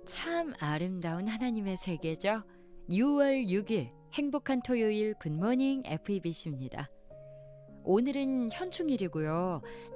참 아름다운 하나님의 세계죠. 6월 6일 행복한 토요일 굿모닝 FEBC입니다. 오늘은 현충일이고요.